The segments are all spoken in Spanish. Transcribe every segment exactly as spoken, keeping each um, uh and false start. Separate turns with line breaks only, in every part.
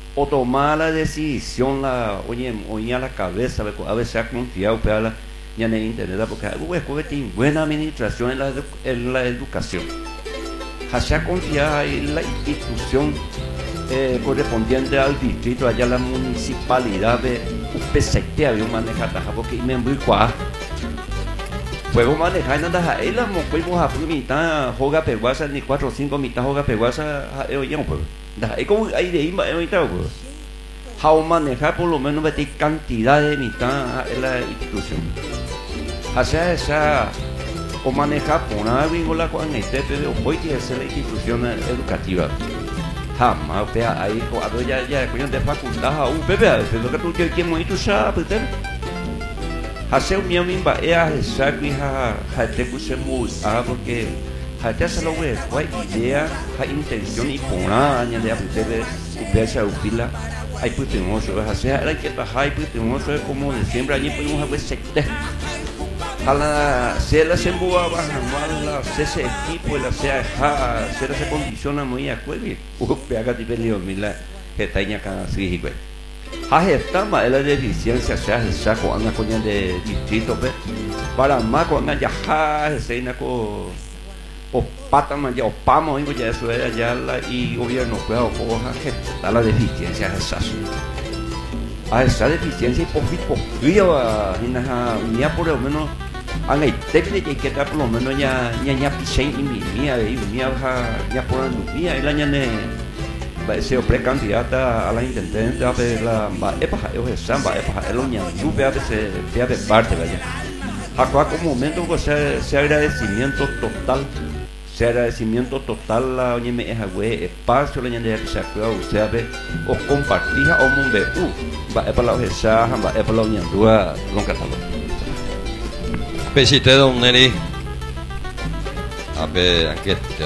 o tomar la decisión, la oye, oye a la cabeza, a veces ha confiado, pero la ya no internet, porque algo es que tiene buena administración en la, en la educación. Se ha confiado en la institución eh, correspondiente al distrito, allá la municipalidad de U P C T había un manejar, porque me voy a puedo manejar nada a él, mo podemos a mitad joga peguasa ni cuatro o cinco mitad joga peguasa a ellos ya pues da es como hay de ahí ahorita pues how manejar por lo menos de cantidad de mitad en la institución hacia esa o manejar por una vínculo con este pero hoy tiene que ser la institución educativa jamás vea ahí a ya ya coño de facultad a un bebé pero que tú quieres muy tú sabes hace un mío mismo es esa que ha ha te puse muy ah porque ha te solo ve fue idea ha intención y pona añade de ustedes ustedes upila hay pues tenemos hace hay que trabajar pues tenemos como de siempre allí podemos haber secte a la se la se boa bajar la se ese equipo la sea ha se se condiciona muy a cuelgue o pega de peleo mila que está ña cada sí güey ha estama la deficiencia se hace saco anda con de distrito para más con ya ha se na co o pata man ya o pamo y ya eso era ya la y gobierno puede o coja que está la deficiencia esa a esa deficiencia y poquito frío a ni por lo menos han hay técnica que está por lo menos ya ya ya pichen y mi mía y mía ya por la mía y la ñane se precandidata a la intendente a ver la epa eu samba epa ela minha nube a se vea de parte allá a cual momento você se agradecimiento total se agradecimiento total la oñe me es agüe espacio la ñande que se acuerda usted ve o compartija o mumbe u va epa la esa va epa la oñe dua con catalán
pesite don Neri a ver aquí te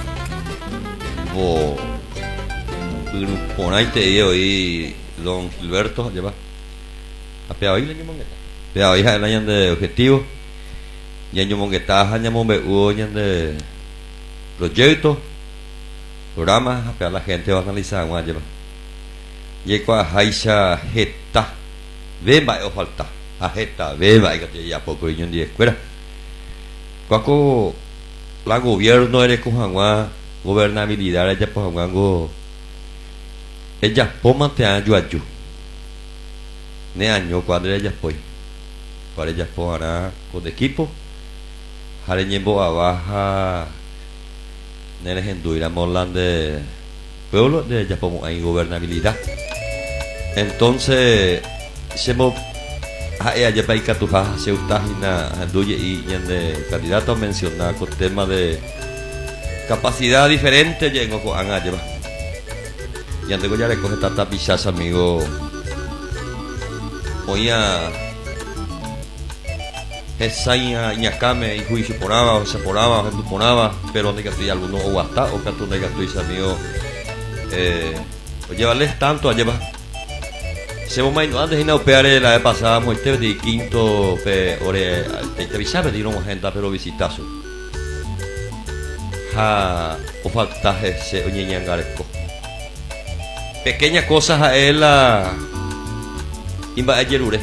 o por ahí te digo y don Gilberto lleva a peado ahí le llaman peado ahí el año de objetivo y año mongueta año monbe u año de proyectos programas a pear la gente va a analizar más lleva y cuando haisha jeta ve va o falta a jeta ve va que ya poco y un día escuela cuando la gobierno eres con agua gobernabilidad ya pues agua ella poma te año ayu ne año cuando ella pues para ella pohará con equipo jare ñembo abaja ne legenduira molan de pueblo de ella como hay gobernabilidad entonces semo a ella para que tu ha se utahina anduye y de candidato mencionar con tema de capacidad diferente llego con anga lleva y antes ya le coge tanta pichaza amigo oía esa ñacame y juicio poraba o se poraba o se poraba pero donde que estoy alguno o hasta o que tú donde que estoy amigo eh o llevarles tanto a llevar se vos más antes de no peare la vez pasada muy te de quinto pe ore te avisaba de una agenda pero visitazo ha o falta ese oñe ñangareco pequeñas cosas a él la imba ayerure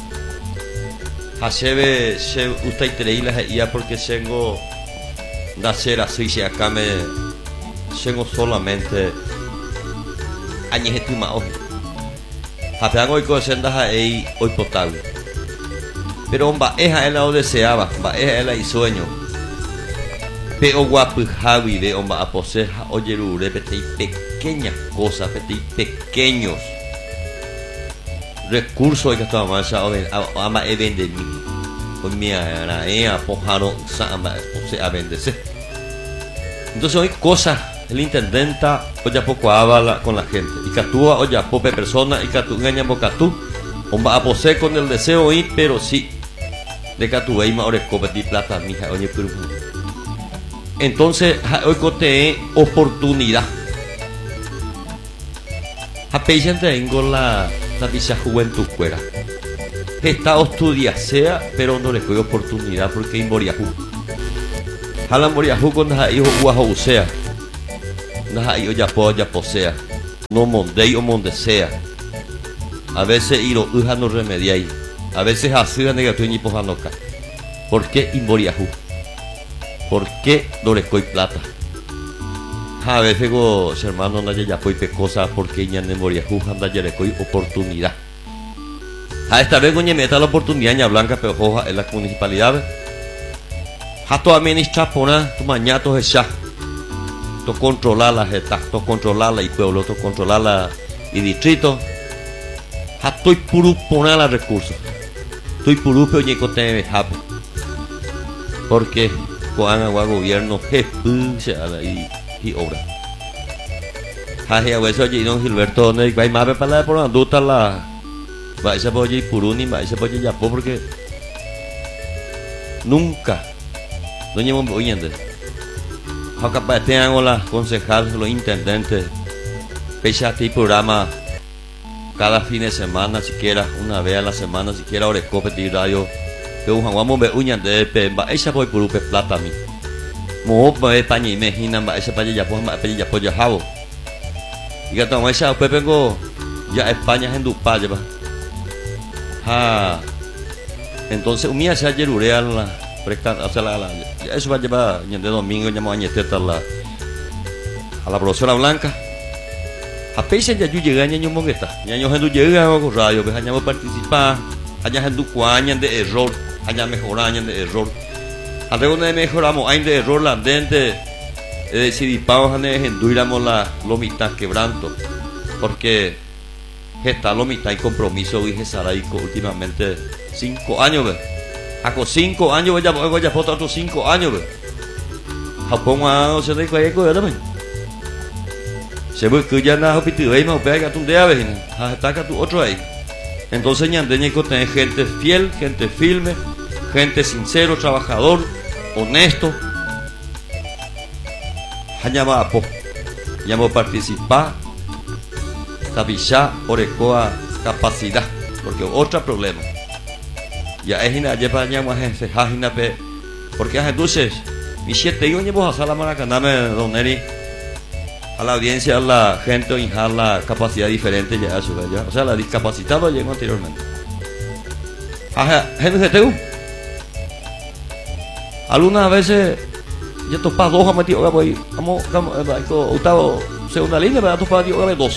hasebe se usted treila ya porque tengo nacer así se acá me tengo solamente añeje tu mao hapean hoy cosas ahí hoy potable pero homba es a él la deseaba va es a él y sueño pero guapo Javi de homba a poseja oyerure pete pequeñas cosas, pequeños recursos que estaba más a ama e vender mi con mi era e a pojaro samba o sea venderse entonces hay cosas el intendenta o ya poco habla con la gente y catúa o ya pope persona y catú gaña boca tú homba a poseer con el deseo y pero sí de catú y más ore copetir plata mija oye pero entonces hoy cote oportunidad a peña tengo la la visa juventud fuera esta estudia sea pero no le fue oportunidad porque en Moriajú Jalan Moriajú con las hijos guajo sea las hijos ya po ya posea no mondei o monde sea. A veces iro uja no remediai. A veces así negativo ni pojanoca. ¿Por qué imboriahu? ¿Por qué dorecoi plata? A veces go hermano no ya poi pe cosa porque ya ne moriahu anda ya recoi oportunidad. A esta vez goñe meta la oportunidad ña blanca pero hoja en la municipalidad. Ha to administra pona tu mañato esa. To controlar la jeta, to controlar la y pueblo, to controlar la y distrito. Ha to puru pona la recursos. Estoy puru pero ñe cote hape. Porque coan agua gobierno jefe se ala y y obra. Haje a hueso allí don Gilberto donde va más para la por la duta la va ese pollo y puruni va ese pollo ya porque nunca no llevamos oyendo. Acá tengo la concejal los intendentes fecha este programa cada fin de semana siquiera una vez a la semana siquiera orecope de radio que un vamos ver uñas de pemba ese pollo puru pe plata mi mo pa pañi imagina ba ese pañi ya pues ma pañi ya pues ya jabo y que toma esa pues vengo ya España en Dupá ya va ah entonces un día se ayer urea la presta o sea la, la eso va a llevar de domingo llamamos añeteta la a la profesora Blanca a pesar ya yo llegué a ñaño mongueta ñaño gente llega con radio pues añamos participar allá gente cuañan de error allá mejorañan de error algo de mejoramos hay de error la dente decidimos en duramos la lomita quebranto porque está lomita y compromiso y gesaraico últimamente cinco años ve hago cinco años ya voy ya foto otros cinco años ve Japón a se de que eco también se ve que ya na hopi tu ahí me pega tu día ve ataca tu otro ahí entonces ñandeñe con tener gente fiel gente firme gente sincero trabajador honesto hañaba apo llamo participar tabichá orecoa capacidad porque otro problema ya es ina lleva llamo gente hajina pe porque entonces mi siete yo llevo a sala Maracaná me don Eri a la audiencia a la gente injar la capacidad diferente ya eso ya o sea la discapacitado llegó anteriormente ajá gente te algunas veces ya topa dos a metido voy vamos vamos octavo segunda línea pero topa dos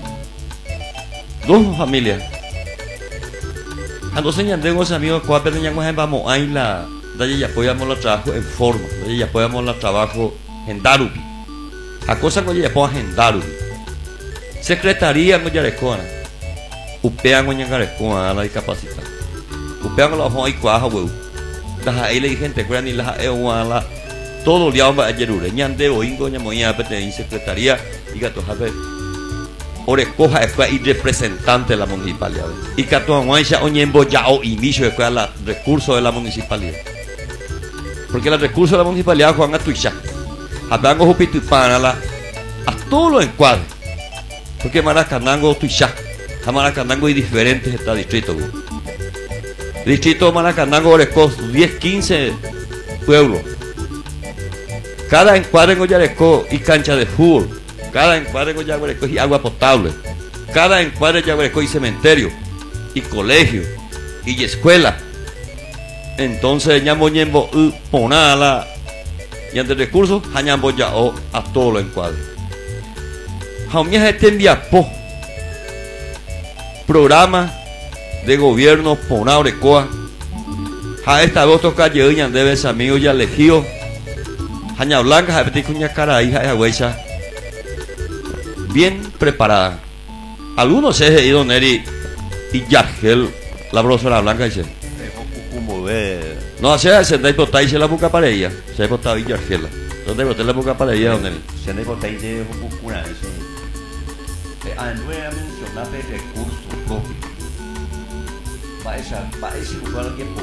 dos familias entonces ya tengo ese amigo cuál pero ya vamos ahí la de ya podíamos la trabajo en forma de ya podíamos la trabajo en Darubi a cosa que ya podemos en Darubi secretaría no ya le cona upean con ya carecona la discapacidad upean con la hoja y cuaja huevo las ahí le gente que ni las la todo el día va a yerure ñande o ingo ñamoña pete secretaría y gato jabe orecoja es y representante de la municipalidad y gato aguancha oñembo ya o inicio de la recursos de la municipalidad porque los recursos de la municipalidad juegan a tuicha hablando jupitu para la a todos los encuadres porque Maracanango tuicha a Maracanango y diferentes está distrito distrito Maracanango oreco diez quince pueblos cada encuadre en Goyareco y cancha de fútbol cada encuadre en Goyareco y agua potable cada encuadre en Goyareco y cementerio y colegio y escuela entonces ñambo ñembo u ponala y ante recursos ñambo ya o a todos los encuadres jaumia este envía po programa de gobierno pona orecoa a esta voz toca llegan debes amigos ya elegidos Haña Blanca, a cuña cara hija de huecha bien preparada. Algunos se han ido Neri y Yargel, la profesora Blanca dice. No, hace sesenta y botai se la boca para ella. Se botaba y Yargel. ¿Dónde boté la boca para ella, Neri?
Se le botai de Jocura, eso. André a mencionar el recurso propio. Va a esa, va a ese lugar que